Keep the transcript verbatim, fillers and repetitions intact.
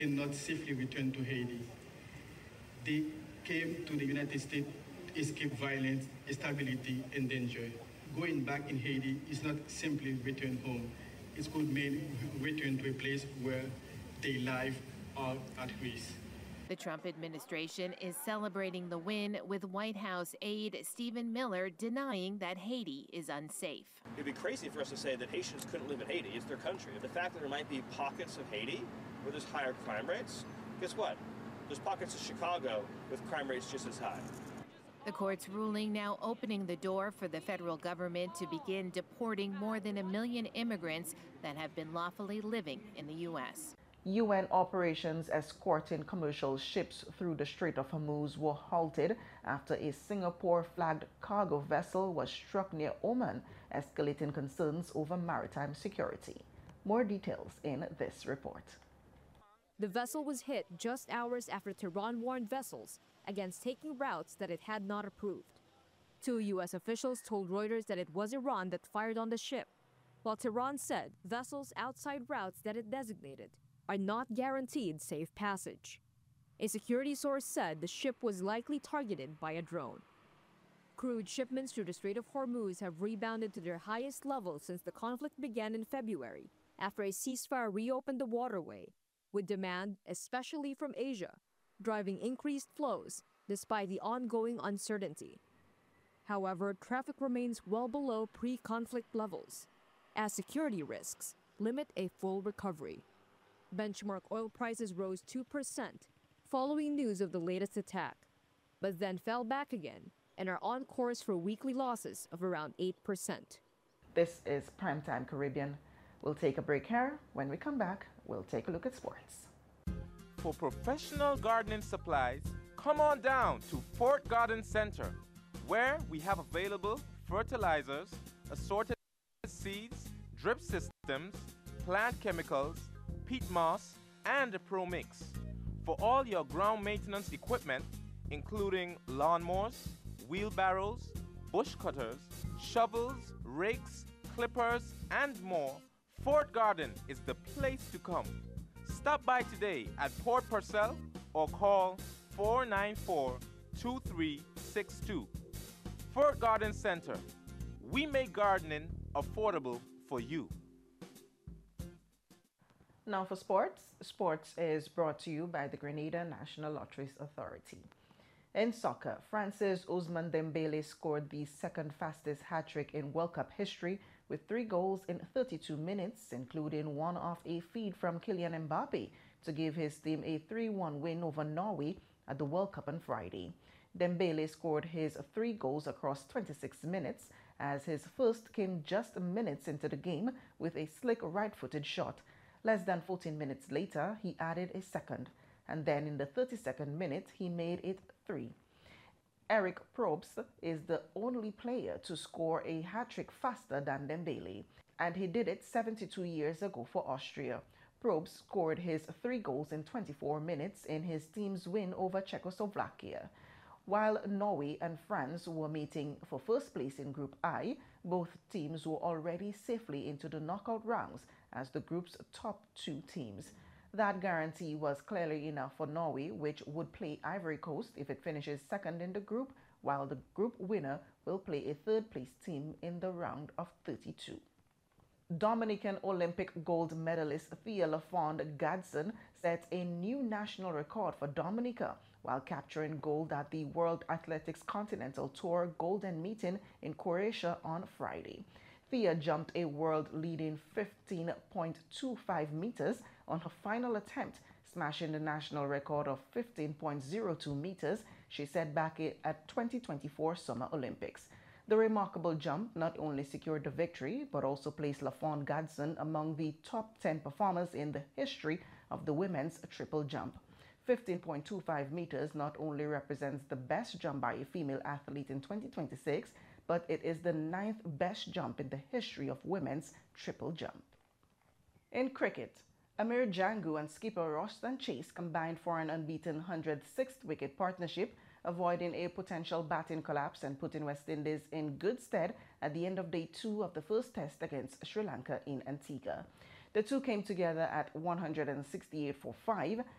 Not safely return to Haiti. They came to the United States to escape violence, instability, and danger. Going back in Haiti is not simply return home. It could mean return to a place where their lives are at risk. The Trump administration is celebrating the win, with White House aide Stephen Miller denying that Haiti is unsafe. It'd be crazy for us to say that Haitians couldn't live in Haiti. It's their country. The fact that there might be pockets of Haiti where there's higher crime rates, guess what? There's pockets of Chicago with crime rates just as high. The court's ruling now opening the door for the federal government to begin deporting more than a million immigrants that have been lawfully living in the U S U N operations escorting commercial ships through the Strait of Hormuz were halted after a Singapore-flagged cargo vessel was struck near Oman, escalating concerns over maritime security. More details in this report. The vessel was hit just hours after Tehran warned vessels against taking routes that it had not approved. Two U S officials told Reuters that it was Iran that fired on the ship, while Tehran said vessels outside routes that it designated are not guaranteed safe passage. A security source said the ship was likely targeted by a drone. Crude shipments through the Strait of Hormuz have rebounded to their highest level since the conflict began in February, after a ceasefire reopened the waterway, with demand, especially from Asia, driving increased flows despite the ongoing uncertainty. However, traffic remains well below pre-conflict levels, as security risks limit a full recovery. Benchmark oil prices rose two percent following news of the latest attack, but then fell back again and are on course for weekly losses of around eight percent. This is Primetime Caribbean. We'll take a break here. When we come back, we'll take a look at sports. For professional gardening supplies, come on down to Fort Garden Center, where we have available fertilizers, assorted seeds, drip systems, plant chemicals, peat moss, and a Pro Mix. For all your ground maintenance equipment, including lawnmowers, wheelbarrows, bush cutters, shovels, rakes, clippers, and more, Fort Garden is the place to come. Stop by today at Port Purcell or call four nine four, two three six two. Fort Garden Center. We make gardening affordable for you. Now for sports. Sports is brought to you by the Grenada National Lotteries Authority. In soccer, France's Ousmane Dembélé scored the second fastest hat-trick in World Cup history with three goals in thirty-two minutes, including one off a feed from Kylian Mbappe to give his team a three one win over Norway at the World Cup on Friday. Dembélé scored his three goals across twenty-six minutes, as his first came just minutes into the game with a slick right-footed shot. Less than fourteen minutes later, he added a second, and then in the thirty-second minute, he made it three. Eric Probst is the only player to score a hat-trick faster than Dembélé, and he did it seventy-two years ago for Austria. Probst scored his three goals in twenty-four minutes in his team's win over Czechoslovakia. While Norway and France were meeting for first place in Group I, both teams were already safely into the knockout rounds as the group's top two teams. That guarantee was clearly enough for Norway, which would play Ivory Coast if it finishes second in the group, while the group winner will play a third-place team in the round of thirty-two. Dominican Olympic gold medalist Thea LaFond Gadsden set a new national record for Dominica while capturing gold at the World Athletics Continental Tour Golden Meeting in Croatia on Friday. Thea jumped a world-leading fifteen point two five meters on her final attempt, smashing the national record of fifteen point zero two meters she set back at twenty twenty-four Summer Olympics. The remarkable jump not only secured the victory, but also placed LaFond Gadsden among the top ten performers in the history of the women's triple jump. fifteen point two five meters not only represents the best jump by a female athlete in twenty twenty-six, but it is the ninth best jump in the history of women's triple jump. In cricket, Amir Jangu and skipper Roston Chase combined for an unbeaten one hundred sixth wicket partnership, avoiding a potential batting collapse and putting West Indies in good stead at the end of day two of the first test against Sri Lanka in Antigua. The two came together at one hundred sixty-eight for five